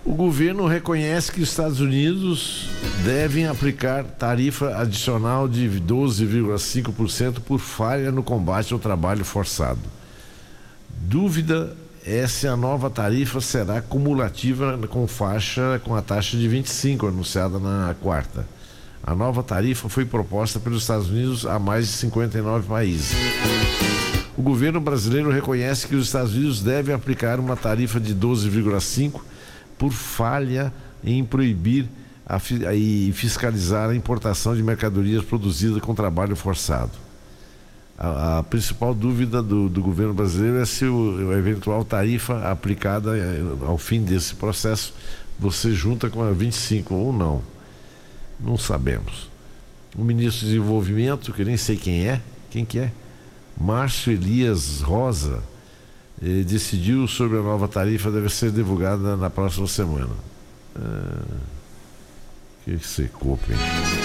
O governo reconhece que os Estados Unidos devem aplicar tarifa adicional de 12,5% por falha no combate ao trabalho forçado. Dúvida é se a nova tarifa será cumulativa com a taxa de 25 anunciada na quarta. A nova tarifa foi proposta pelos Estados Unidos a mais de 59 países. O governo brasileiro reconhece que os Estados Unidos devem aplicar uma tarifa de 12,5% por falha em proibir e fiscalizar a importação de mercadorias produzidas com trabalho forçado. A principal dúvida do governo brasileiro é se a eventual tarifa aplicada ao fim desse processo você junta com a 25 ou não. Não sabemos. O ministro do Desenvolvimento, que eu nem sei quem que é? Márcio Elias Rosa, decidiu sobre a nova tarifa, deve ser divulgada na próxima semana. Que secou, hein?